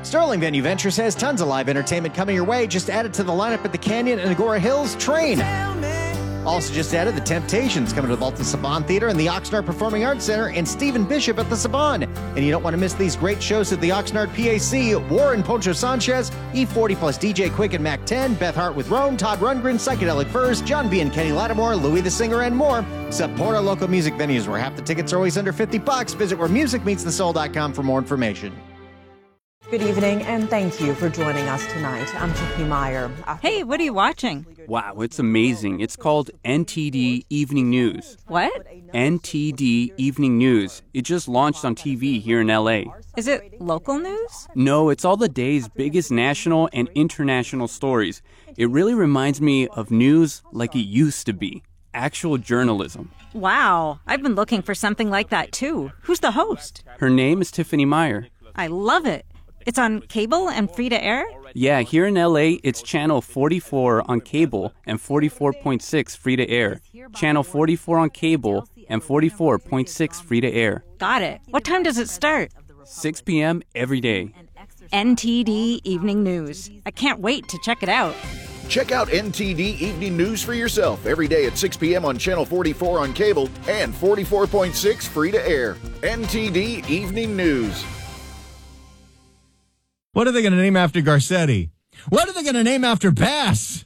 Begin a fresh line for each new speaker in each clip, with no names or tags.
Sterling Venue Ventures has tons of live entertainment coming your way. Just add it to the lineup at the Canyon and Agora Hills Train. Also just added the Temptations coming to the Bolton Saban Theater and the Oxnard Performing Arts Center, and Stephen Bishop at the Saban. And you don't want to miss these great shows at the Oxnard PAC. Warren Poncho Sanchez, E40 plus DJ Quick and Mac 10, Beth Hart with Rome, Todd Rundgren, Psychedelic Furs, John B. and Kenny Lattimore, Louis the Singer, and more. Support our local music venues where half the tickets are always under $50. Visit wheremusicmeetsthesoul.com for more information.
Good evening, and thank you for joining us tonight. I'm Tiffany Meyer.
Hey, what are you watching?
Wow, it's amazing. It's called NTD Evening News.
What?
NTD Evening News. It just launched on TV here in LA.
Is it local news?
No, it's all the day's biggest national and international stories. It really reminds me of news like it used to be. Actual journalism.
Wow, I've been looking for something like that too. Who's the host?
Her name is Tiffany Meyer.
I love it. It's on cable and free to air?
Yeah, here in LA, it's channel 44 on cable and 44.6 free to air. Channel 44 on cable and 44.6 free to air.
Got it. What time does it start?
6 p.m. every day.
NTD Evening News. I can't wait to check it out.
Check out NTD Evening News for yourself every day at 6 p.m. on Channel 44 on cable and 44.6 free to air. NTD Evening News.
What are they going to name after Garcetti? What are they going to name after Bass?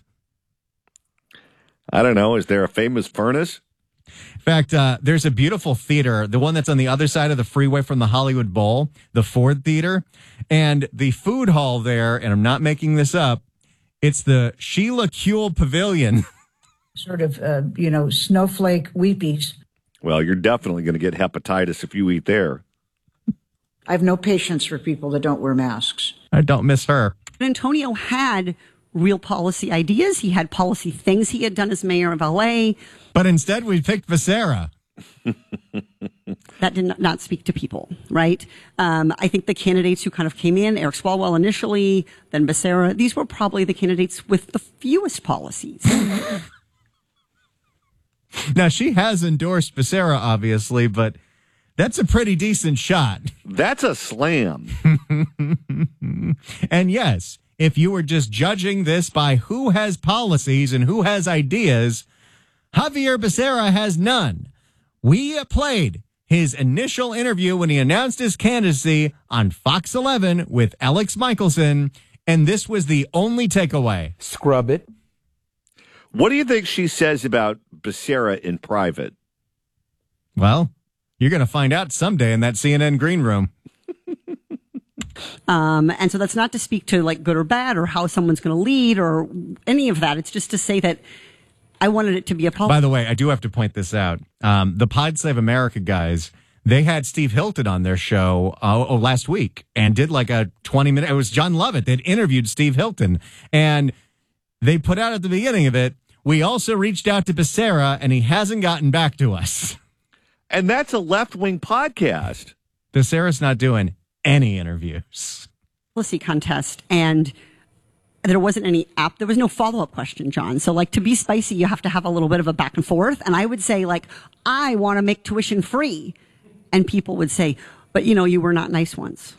I don't know. Is there a famous furnace?
In fact, there's a beautiful theater, the one that's on the other side of the freeway from the Hollywood Bowl, the Ford Theater, and the food hall there, and I'm not making this up, it's the Sheila Kuehl Pavilion.
Sort of, snowflake weepies.
Well, you're definitely going to get hepatitis if you eat there.
I have no patience for people that don't wear masks.
I don't miss her.
Antonio had real policy ideas. He had policy things he had done as mayor of LA.
But instead we picked Becerra.
That did not speak to people, right? I think the candidates who kind of came in, Eric Swalwell initially, then Becerra, these were probably the candidates with the fewest policies.
Now, she has endorsed Becerra, obviously, but that's a pretty decent shot.
That's a slam.
And yes, if you were just judging this by who has policies and who has ideas, Javier Becerra has none. We played his initial interview when he announced his candidacy on Fox 11 with Alex Michelson, and this was the only takeaway.
Scrub it.
What do you think she says about Becerra in private?
Well, you're going to find out someday in that CNN green room.
And so that's not to speak to like good or bad or how someone's going to lead or any of that. It's just to say that I wanted it to be a policy.
By the way, I do have to point this out. The Pod Save America guys, they had Steve Hilton on their show last week and did like a 20-minute. It was John Lovett that interviewed Steve Hilton. And they put out at the beginning of it, we also reached out to Becerra and he hasn't gotten back to us.
And that's a left-wing podcast.
Becerra's not doing any interviews.
Policy contest, and there wasn't any there was no follow-up question, John. So like to be spicy, you have to have a little bit of a back and forth. And I would say like, I want to make tuition free. And people would say, but you were not nice once.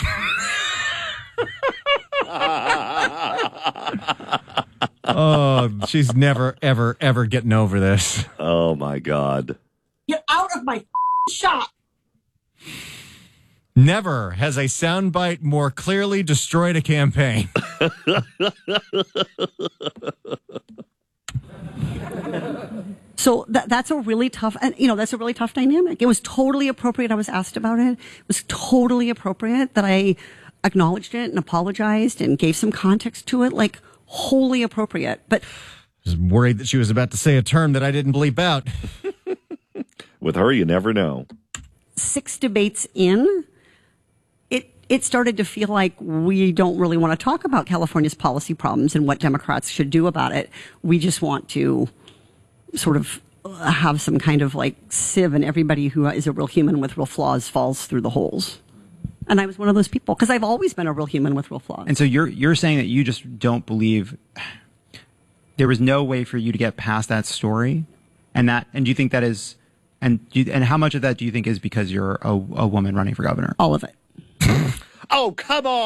Oh, she's never, ever, ever getting over this.
Oh my God.
Get out of my shop.
Never has a soundbite more clearly destroyed a campaign.
So that's a really tough, and that's a really tough dynamic. It was totally appropriate. I was asked about it. It was totally appropriate that I acknowledged it and apologized and gave some context to it, like wholly appropriate. But
I was worried that she was about to say a term that I didn't bleep out.
With her, you never know.
6 debates in, it started to feel like we don't really want to talk about California's policy problems and what Democrats should do about it. We just want to sort of have some kind of like sieve, and everybody who is a real human with real flaws falls through the holes. And I was one of those people because I've always been a real human with real flaws.
And so you're saying that you just don't believe there was no way for you to get past that story, and do you think that is, and how much of that do you think is because you're a woman running for governor?
All of it.
Oh, come on.